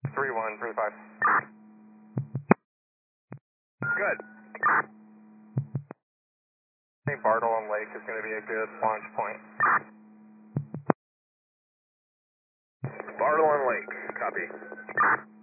3135. Good. I think Bartolom Lake is going to be a good launch point. Bartolom Lake, copy.